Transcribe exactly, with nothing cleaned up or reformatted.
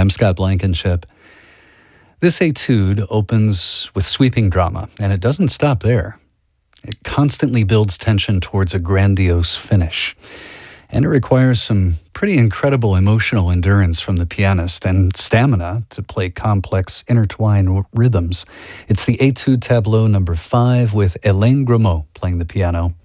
I'm Scott Blankenship. This etude opens with sweeping drama, and it doesn't stop there. It constantly builds tension towards a grandiose finish. And it requires some pretty incredible emotional endurance from the pianist and stamina to play complex, intertwined rhythms. It's the Etude Tableau number five with Hélène Grimaud playing the piano.